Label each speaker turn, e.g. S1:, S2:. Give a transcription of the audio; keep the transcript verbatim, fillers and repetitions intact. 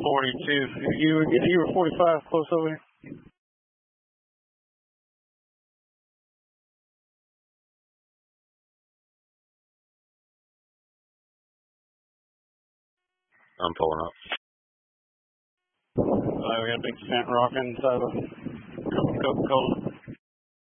S1: forty-two. You were, you were forty-five, close over here?
S2: I'm pulling up.
S1: Uh, we got a big cement rock inside of Coca-Cola.